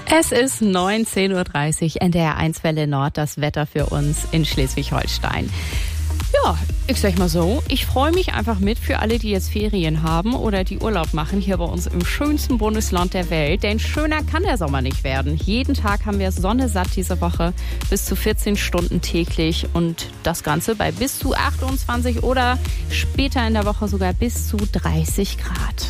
Es ist 19:30 Uhr, NDR 1 Welle Nord, das Wetter für uns in Schleswig-Holstein. Ja, ich sag mal so, ich freue mich einfach mit für alle, die jetzt Ferien haben oder die Urlaub machen hier bei uns im schönsten Bundesland der Welt. Denn schöner kann der Sommer nicht werden. Jeden Tag haben wir Sonne satt diese Woche, bis zu 14 Stunden täglich und das Ganze bei bis zu 28 oder später in der Woche sogar bis zu 30 Grad.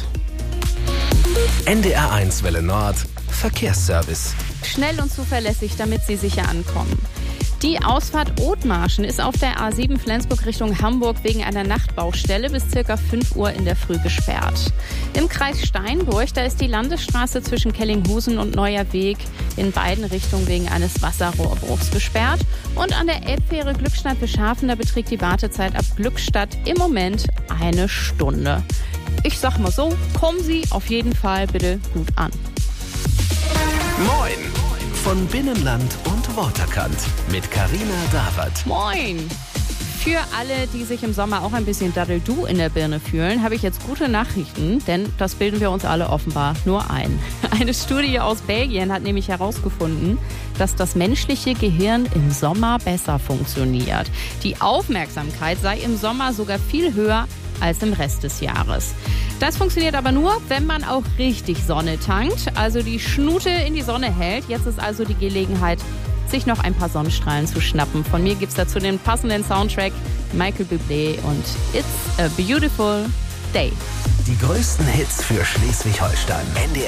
NDR 1 Welle Nord, Verkehrsservice. Schnell und zuverlässig, damit Sie sicher ankommen. Die Ausfahrt Othmarschen ist auf der A7 Flensburg Richtung Hamburg wegen einer Nachtbaustelle bis ca. 5 Uhr in der Früh gesperrt. Im Kreis Steinburg, da ist die Landesstraße zwischen Kellinghusen und Neuer Weg in beiden Richtungen wegen eines Wasserrohrbruchs gesperrt. Und an der Elbfähre Glückstadt-Beschhafen, da beträgt die Wartezeit ab Glückstadt im Moment 1 Stunde. Ich sag mal so, kommen Sie auf jeden Fall bitte gut an. Moin! Von Binnenland und Waterkant mit Carina Dawert. Moin! Für alle, die sich im Sommer auch ein bisschen Daddel-Du in der Birne fühlen, habe ich jetzt gute Nachrichten, denn das bilden wir uns alle offenbar nur ein. Eine Studie aus Belgien hat nämlich herausgefunden, dass das menschliche Gehirn im Sommer besser funktioniert. Die Aufmerksamkeit sei im Sommer sogar viel höher als im Rest des Jahres. Das funktioniert aber nur, wenn man auch richtig Sonne tankt, also die Schnute in die Sonne hält. Jetzt ist also die Gelegenheit, sich noch ein paar Sonnenstrahlen zu schnappen. Von mir gibt's dazu den passenden Soundtrack, Michael Bublé und It's a Beautiful Day. Die größten Hits für Schleswig-Holstein. NDR